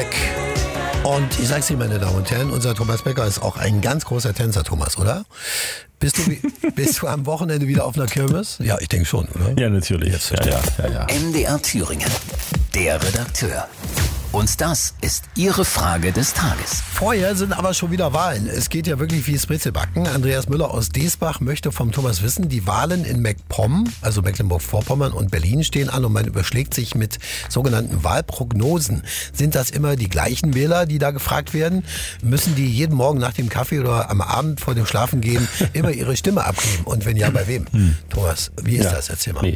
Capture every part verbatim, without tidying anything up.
Beck. Und ich sag's Ihnen, meine Damen und Herren, unser Thomas Becker ist auch ein ganz großer Tänzer, Thomas, oder? Bist du, bist du am Wochenende wieder auf einer Kirmes? Ja, ich denke schon, oder? Ja, natürlich. Jetzt ja, ja, ja, ja. M D R Thüringen, der Redakteur. Und das ist Ihre Frage des Tages. Vorher sind aber schon wieder Wahlen. Es geht ja wirklich wie Brezelbacken. Andreas Müller aus Desbach möchte vom Thomas wissen, die Wahlen in MacPom, also Mecklenburg-Vorpommern und Berlin stehen an und man überschlägt sich mit sogenannten Wahlprognosen. Sind das immer die gleichen Wähler, die da gefragt werden? Müssen die jeden Morgen nach dem Kaffee oder am Abend vor dem Schlafengehen immer ihre Stimme abgeben? Und wenn ja, bei wem? Hm. Thomas, wie ist ja. das? Erzähl mal. Nee.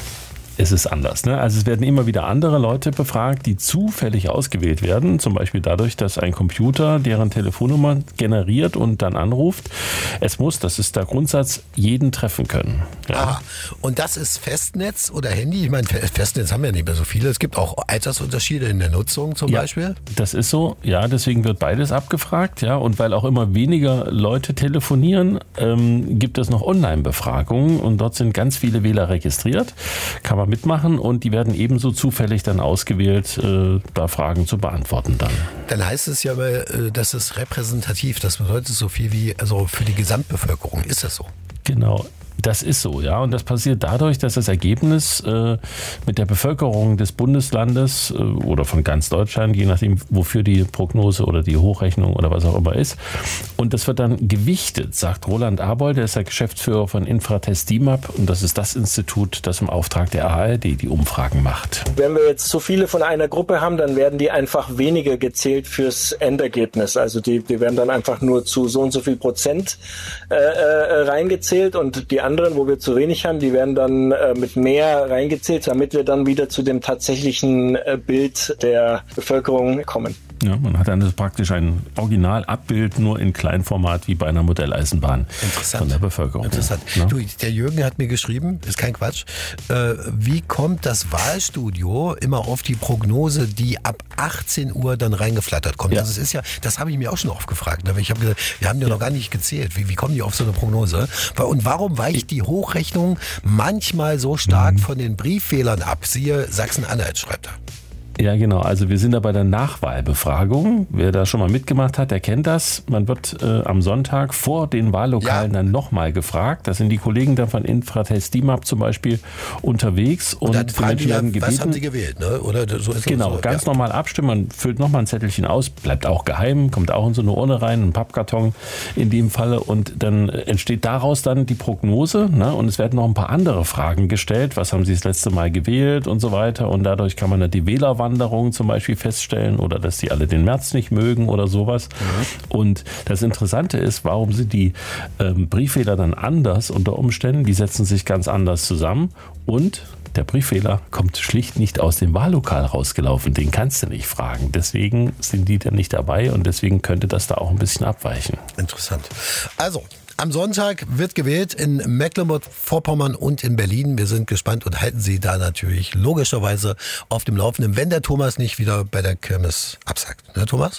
Es ist anders. Ne? Also es werden immer wieder andere Leute befragt, die zufällig ausgewählt werden. Zum Beispiel dadurch, dass ein Computer deren Telefonnummer generiert und dann anruft. Es muss, das ist der Grundsatz, jeden treffen können. Ja. Aha. Und das ist Festnetz oder Handy? Ich meine, Festnetz haben ja nicht mehr so viele. Es gibt auch Altersunterschiede in der Nutzung zum ja, Beispiel. Das ist so. Ja, deswegen wird beides abgefragt. Ja, und weil auch immer weniger Leute telefonieren, ähm, gibt es noch Online-Befragungen und dort sind ganz viele Wähler registriert. Kann man mitmachen und die werden ebenso zufällig dann ausgewählt, äh, da Fragen zu beantworten dann. Dann heißt es ja immer, das ist repräsentativ. Das bedeutet so viel wie also für die Gesamtbevölkerung. Ist das so? Genau. Das ist so, ja. Und das passiert dadurch, dass das Ergebnis äh, mit der Bevölkerung des Bundeslandes äh, oder von ganz Deutschland, je nachdem, wofür die Prognose oder die Hochrechnung oder was auch immer ist. Und das wird dann gewichtet, sagt Roland Abold, der ist der Geschäftsführer von Infratest D I M A P. Und das ist das Institut, das im Auftrag der A R D die Umfragen macht. Wenn wir jetzt so viele von einer Gruppe haben, dann werden die einfach weniger gezählt fürs Endergebnis. Also die, die werden dann einfach nur zu so und so viel Prozent äh, äh, reingezählt und die anderen, wo wir zu wenig haben, die werden dann äh, mit mehr reingezählt, damit wir dann wieder zu dem tatsächlichen äh, Bild der Bevölkerung kommen. Ja, man hat dann praktisch ein Originalabbild nur in Kleinformat wie bei einer Modelleisenbahn von der Bevölkerung. Interessant. Ja. Du, der Jürgen hat mir geschrieben, ist kein Quatsch, äh, wie kommt das Wahlstudio immer auf die Prognose, die ab achtzehn Uhr dann reingeflattert kommt? Ja. Also es ist ja, das habe ich mir auch schon oft gefragt. Aber ich habe gesagt, wir haben ja noch gar nicht gezählt. Wie, wie kommen die auf so eine Prognose? Und warum weicht die Hochrechnung manchmal so stark mhm. von den Brieffehlern ab? Siehe Sachsen-Anhalt, schreibt er. Ja, genau. Also wir sind da bei der Nachwahlbefragung. Wer da schon mal mitgemacht hat, der kennt das. Man wird äh, am Sonntag vor den Wahllokalen ja. dann nochmal gefragt. Da sind die Kollegen dann von Infratest D I M A P zum Beispiel unterwegs. Und, und dann fragen die ja, gebeten, was haben sie gewählt? Ne? Oder so ist genau, so. ganz ja. normal abstimmen. Man füllt nochmal ein Zettelchen aus, bleibt auch geheim, kommt auch in so eine Urne rein, ein Pappkarton in dem Falle. Und dann entsteht daraus dann die Prognose. Ne? Und es werden noch ein paar andere Fragen gestellt. Was haben Sie das letzte Mal gewählt und so weiter. Und dadurch kann man dann die Wählerwanderung zum Beispiel feststellen oder dass die alle den März nicht mögen oder sowas. Mhm. Und das Interessante ist, warum sind die ähm, Brieffehler dann anders unter Umständen? Die setzen sich ganz anders zusammen und der Brieffehler kommt schlicht nicht aus dem Wahllokal rausgelaufen. Den kannst du nicht fragen. Deswegen sind die dann nicht dabei und deswegen könnte das da auch ein bisschen abweichen. Interessant. Also, am Sonntag wird gewählt in Mecklenburg-Vorpommern und in Berlin. Wir sind gespannt und halten Sie da natürlich logischerweise auf dem Laufenden, wenn der Thomas nicht wieder bei der Kirmes absagt. Ne, Thomas?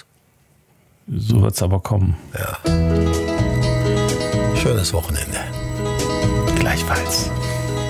So wird es aber kommen. Ja. Schönes Wochenende. Gleichfalls.